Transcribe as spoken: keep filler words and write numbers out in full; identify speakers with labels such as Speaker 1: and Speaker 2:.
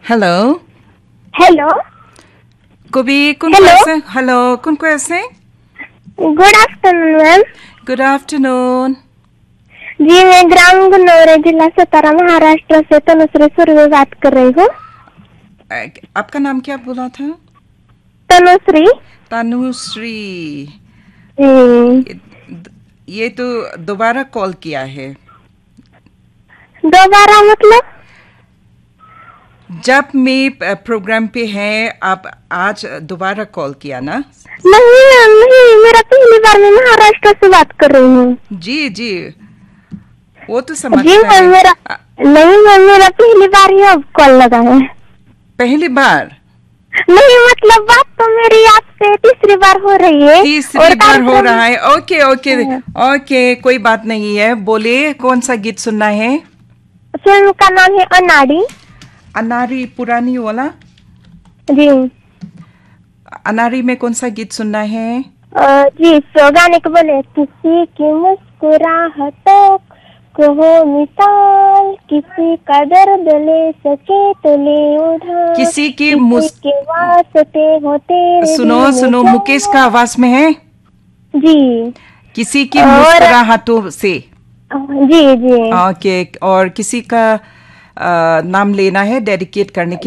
Speaker 1: Hello.
Speaker 2: Hello.
Speaker 1: Kubi, kun
Speaker 2: Hello.
Speaker 1: kaise? Hello, kun kaise?
Speaker 2: Good afternoon ma'am.
Speaker 1: Good afternoon.
Speaker 2: जी मैं ग्राम गुन्नौर जिला सतारा महाराष्ट्र से तनुश्री सुर्वे बात कर रही हूँ।
Speaker 1: अ, आपका नाम क्या बोला था?
Speaker 2: तनुश्री।
Speaker 1: तनुश्री।
Speaker 2: जी।
Speaker 1: ये, ये तो दोबारा कॉल किया है।
Speaker 2: दोबारा मतलब?
Speaker 1: जब मैं प्रोग्राम पे है, आप आज दोबारा कॉल किया ना?
Speaker 2: नहीं मैम नहीं, मेरा पहली बार मैं महाराष्ट्र से बात कर रही हूँ।
Speaker 1: जी जी, वो तो
Speaker 2: जी
Speaker 1: समझता
Speaker 2: मैम
Speaker 1: है।
Speaker 2: मेरा
Speaker 1: अ,
Speaker 2: नहीं मैम, मेरा पहली बार ही अब कॉल लगा है।
Speaker 1: पहली बार?
Speaker 2: नहीं मतलब बात तो मेरी आपसे तीसरी बार हो रही है।
Speaker 1: तीसरी
Speaker 2: और
Speaker 1: बार हो
Speaker 2: कार्यक्रम-
Speaker 1: रहा है। ओके ओके ओके, कोई बात नहीं है। बोलिए, कौन सा गीत सुनना है?
Speaker 2: फिल्म का नाम है अनाड़ी।
Speaker 1: अनारी पुरानी वाला?
Speaker 2: जी।
Speaker 1: अनारी में कौन सा गीत सुनना है?
Speaker 2: अ, जी तो गाने को बोले, किसी की मुस्कुराहटों को हो मिसाल, किसी का दर्द ले सके तो ले उधार,
Speaker 1: किसी की
Speaker 2: किसी
Speaker 1: मुस-
Speaker 2: के वास्ते हो तेरे
Speaker 1: सुनो
Speaker 2: दिल में
Speaker 1: सुनो,
Speaker 2: प्यार।
Speaker 1: मुकेश का आवाज में है।
Speaker 2: जी।
Speaker 1: किसी की
Speaker 2: और-
Speaker 1: मुस्कुराहटों से।
Speaker 2: जी जी।
Speaker 1: ओके, और किसी का अ, नाम लेना है डेडिकेट करने के